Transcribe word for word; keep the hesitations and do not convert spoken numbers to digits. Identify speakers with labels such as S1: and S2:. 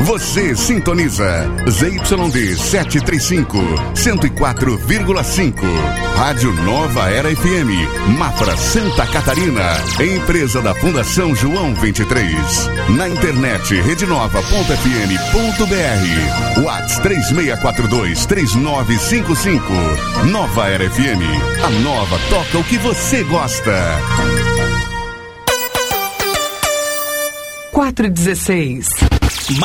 S1: Você sintoniza Z Y D setecentos e trinta e cinco, cento e quatro vírgula cinco. Rádio Nova Era F M, Mafra, Santa Catarina. Empresa da Fundação João vinte e três. Na internet rede nova ponto f m ponto b r. WhatsApp três seis quatro dois, três nove cinco cinco. Nova Era F M. A nova toca o que você gosta.
S2: quatro e dezesseis.